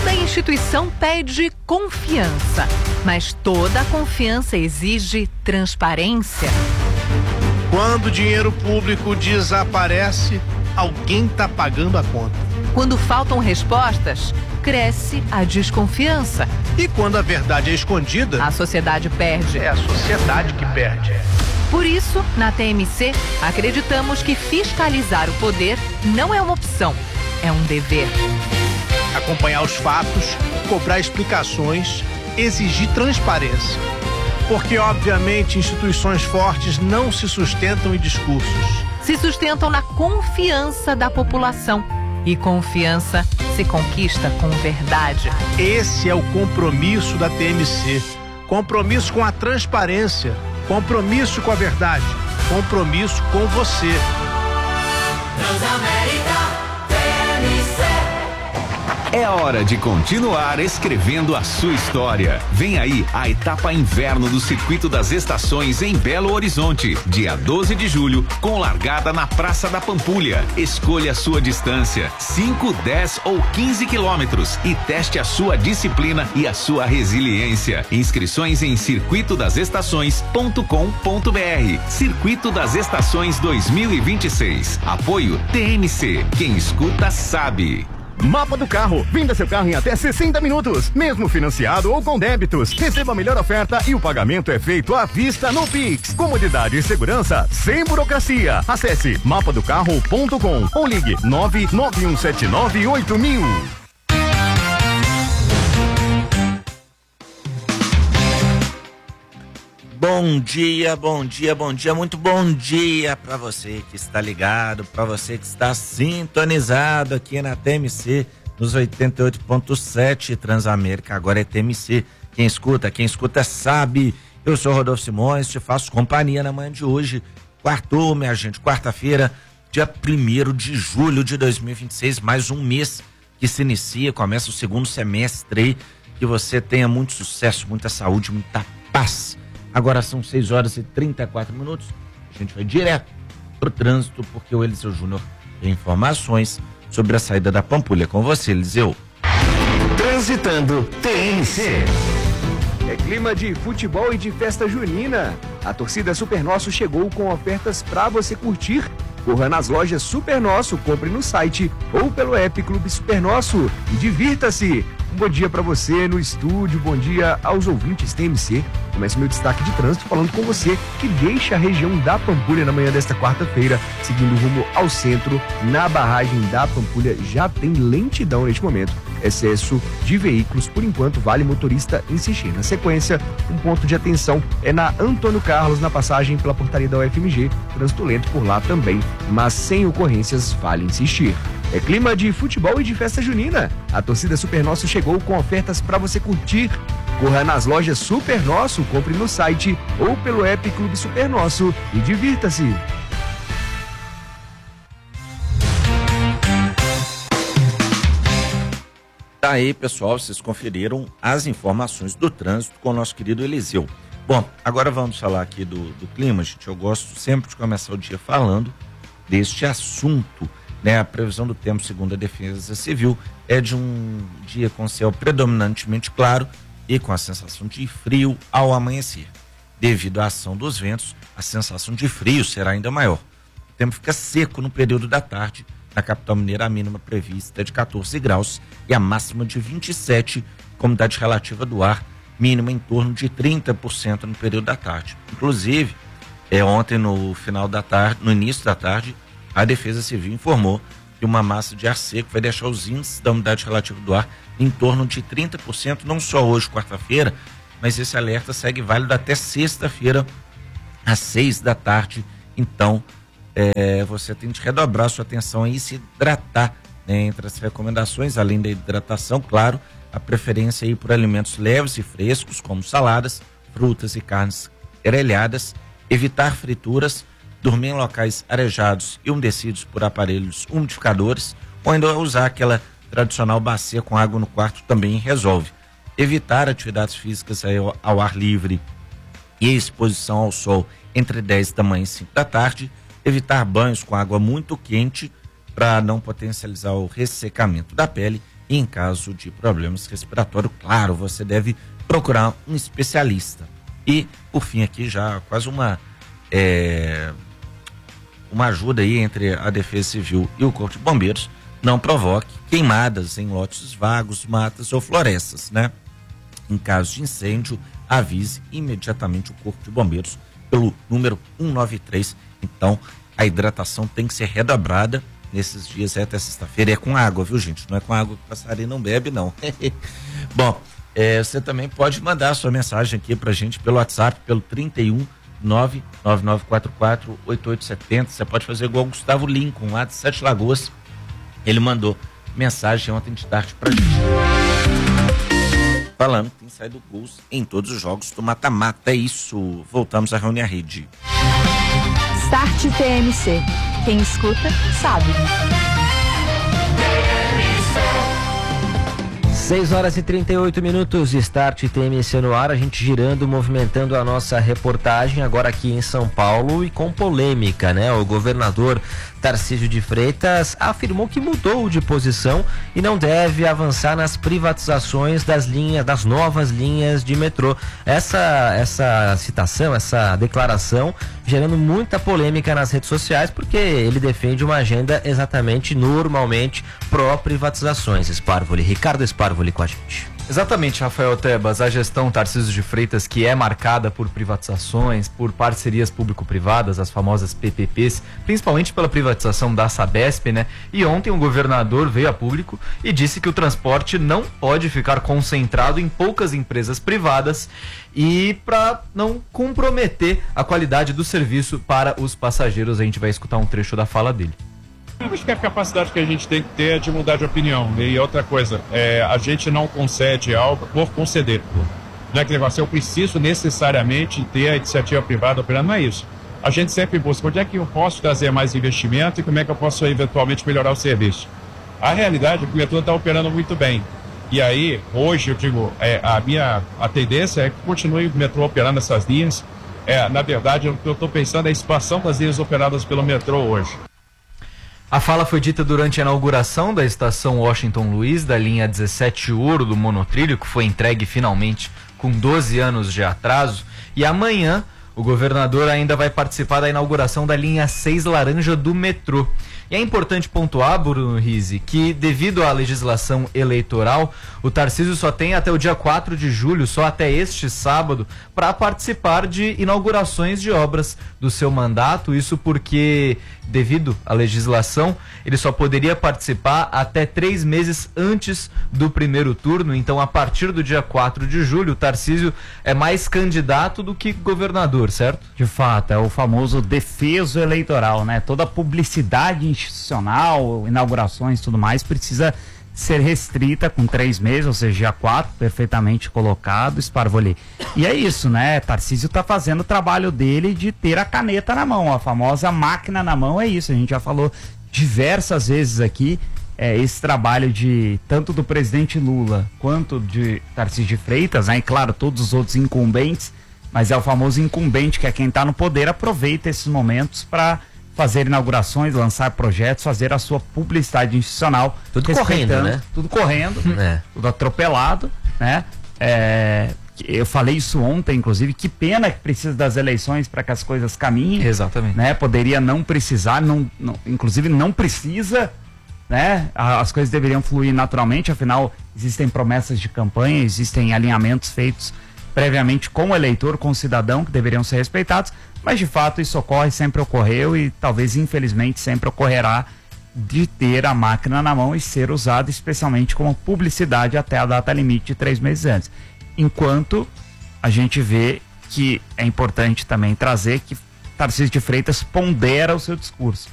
Toda instituição pede confiança, mas toda confiança exige transparência. Quando o dinheiro público desaparece, alguém está pagando a conta. Quando faltam respostas, cresce a desconfiança. E quando a verdade é escondida, a sociedade perde. É a sociedade que perde. Por isso, na TMC, acreditamos que fiscalizar o poder não é uma opção, é um dever. Acompanhar os fatos, cobrar explicações, exigir transparência. Porque, obviamente, instituições fortes não se sustentam em discursos. Se sustentam na confiança da população. E confiança se conquista com verdade. Esse é o compromisso da TMC. Compromisso com a transparência. Compromisso com a verdade. Compromisso com você. Transamérica TMC. É hora de continuar escrevendo a sua história. Vem aí a etapa inverno do Circuito das Estações em Belo Horizonte, dia 12 de julho, com largada na Praça da Pampulha. Escolha a sua distância, 5, 10 ou 15 quilômetros e teste a sua disciplina e a sua resiliência. Inscrições em circuitodasestações.com.br. Circuito das Estações 2026. Apoio TMC. Quem escuta sabe. Mapa do Carro. Venda seu carro em até 60 minutos, mesmo financiado ou com débitos. Receba a melhor oferta e o pagamento é feito à vista no Pix. Comodidade e segurança sem burocracia. Acesse mapadocarro.com ou ligue 991798000. Bom dia, muito bom dia para você que está ligado, para você que está sintonizado aqui na TMC, nos 88.7 Transamérica, agora é TMC, quem escuta sabe. Eu sou Rodolfo Simões, te faço companhia na manhã de hoje, quartou, minha gente, quarta-feira, dia 1º de julho de 2026, mais um mês que se inicia, começa o segundo semestre aí, que você tenha muito sucesso, muita saúde, muita paz. Agora são 6h34, a gente vai direto pro trânsito, porque o Eliseu Júnior tem informações sobre a saída da Pampulha. Com você, Eliseu. Transitando TMC. É clima de futebol e de festa junina. A torcida Super Nosso chegou com ofertas para você curtir. Corra nas lojas Super Nosso, compre no site ou pelo app Clube Super Nosso e divirta-se. Um bom dia para você no estúdio, bom dia aos ouvintes TMC. Começa o meu destaque de trânsito falando com você que deixa a região da Pampulha na manhã desta quarta-feira, seguindo rumo ao centro. Na barragem da Pampulha já tem lentidão neste momento. Excesso de veículos, por enquanto vale motorista insistir. Na sequência, um ponto de atenção é na Antônio Carlos, na passagem pela portaria da UFMG, trânsito lento por lá também, mas sem ocorrências vale insistir. É clima de futebol e de festa junina. A torcida Super Nosso chegou com ofertas para você curtir. Corra nas lojas Super Nosso, compre no site ou pelo app Clube Super Nosso e divirta-se. Tá aí, pessoal, vocês conferiram as informações do trânsito com o nosso querido Eliseu. Bom, agora vamos falar aqui do clima, gente. Eu gosto sempre de começar o dia falando deste assunto, né? A previsão do tempo, segundo a Defesa Civil, é de um dia com céu predominantemente claro e com a sensação de frio ao amanhecer. Devido à ação dos ventos, a sensação de frio será ainda maior. O tempo fica seco no período da tarde. Na capital mineira, a mínima prevista é de 14 graus e a máxima de 27, com umidade relativa do ar mínima em torno de 30% no período da tarde. Inclusive, ontem no final da tarde, no início da tarde, a Defesa Civil informou que uma massa de ar seco vai deixar os índices da umidade relativa do ar em torno de 30%, não só hoje, quarta-feira, mas esse alerta segue válido até sexta-feira, às 6 da tarde. Então, você tem de redobrar sua atenção e se hidratar, né? Entre as recomendações, além da hidratação, claro, a preferência aí por alimentos leves e frescos, como saladas, frutas e carnes grelhadas, evitar frituras, dormir em locais arejados e umedecidos por aparelhos umidificadores, ou ainda usar aquela tradicional bacia com água no quarto também resolve. Evitar atividades físicas ao ar livre e exposição ao sol entre 10 da manhã e 5 da tarde, evitar banhos com água muito quente para não potencializar o ressecamento da pele E em caso de problemas respiratórios, claro, você deve procurar um especialista. E, por fim, aqui já quase uma ajuda aí entre a Defesa Civil e o Corpo de Bombeiros: não provoque queimadas em lotes vagos, matas ou florestas, né? Em caso de incêndio, avise imediatamente o Corpo de Bombeiros pelo número 193. Então, a hidratação tem que ser redobrada nesses dias até sexta-feira. É com água, viu, gente? Não é com água que o passarinho não bebe, não. Bom, você também pode mandar a sua mensagem aqui pra gente pelo WhatsApp, pelo 31 99944 8870. Você pode fazer igual o Gustavo Lincoln, lá de Sete Lagoas. Ele mandou mensagem ontem de tarde pra gente, falando que tem saído gols em todos os jogos do mata-mata. É isso. Voltamos a reunir a rede. Start TMC. Quem escuta, sabe. 6h38, Start TMC no ar, a gente girando, movimentando a nossa reportagem agora aqui em São Paulo e com polêmica, né? O governador Tarcísio de Freitas afirmou que mudou de posição e não deve avançar nas privatizações das novas linhas de metrô. Essa citação, essa declaração gerando muita polêmica nas redes sociais, porque ele defende uma agenda exatamente, normalmente, pró-privatizações. Ricardo Sparvoli com a gente. Exatamente, Rafael Tebas. A gestão Tarcísio de Freitas, que é marcada por privatizações, por parcerias público-privadas, as famosas PPPs, principalmente pela privatização da Sabesp, né? E ontem o governador veio a público e disse que o transporte não pode ficar concentrado em poucas empresas privadas e para não comprometer a qualidade do serviço para os passageiros. A gente vai escutar um trecho da fala dele. Eu acho que a capacidade que a gente tem que ter é de mudar de opinião. E outra coisa, a gente não concede algo por conceder. Não é que negócio, eu preciso necessariamente ter a iniciativa privada operando, não é isso. A gente sempre busca onde é que eu posso trazer mais investimento e como é que eu posso eventualmente melhorar o serviço. A realidade é que o metrô está operando muito bem. E aí, hoje, eu digo, a tendência é que continue o metrô operando essas linhas. Na verdade, o que eu estou pensando é a expansão das linhas operadas pelo metrô hoje. A fala foi dita durante a inauguração da estação Washington Luiz, da linha 17 Ouro do monotrilho, que foi entregue finalmente com 12 anos de atraso. E amanhã o governador ainda vai participar da inauguração da linha 6 Laranja do metrô. E é importante pontuar, Bruno Rizzi, que devido à legislação eleitoral, o Tarcísio só tem até o dia 4 de julho, só até este sábado, para participar de inaugurações de obras do seu mandato. Isso porque, devido à legislação, ele só poderia participar até 3 meses antes do primeiro turno. Então, a partir do dia 4 de julho, o Tarcísio é mais candidato do que governador, certo? De fato, é o famoso defeso eleitoral, né? Toda a publicidade institucional, inaugurações e tudo mais, precisa ser restrita com 3 meses, ou seja, dia 4, perfeitamente colocado, Sparvoli. E é isso, né? Tarcísio está fazendo o trabalho dele de ter a caneta na mão, a famosa máquina na mão, é isso. A gente já falou diversas vezes aqui, esse trabalho de tanto do presidente Lula quanto de Tarcísio de Freitas, né? E claro, todos os outros incumbentes, mas é o famoso incumbente, que é quem está no poder, aproveita esses momentos para fazer inaugurações, lançar projetos, fazer a sua publicidade institucional. Tudo correndo, né? Tudo correndo, tudo atropelado, né? Eu falei isso ontem, inclusive, que pena que precisa das eleições para que as coisas caminhem. Exatamente. Né? Poderia não precisar, inclusive não precisa, né? As coisas deveriam fluir naturalmente, afinal, existem promessas de campanha, existem alinhamentos feitos previamente com o eleitor, com o cidadão, que deveriam ser respeitados, mas de fato isso ocorre, sempre ocorreu e talvez infelizmente sempre ocorrerá de ter a máquina na mão e ser usada especialmente como publicidade até a data limite de 3 meses antes. Enquanto a gente vê que é importante também trazer que Tarcísio de Freitas pondera o seu discurso.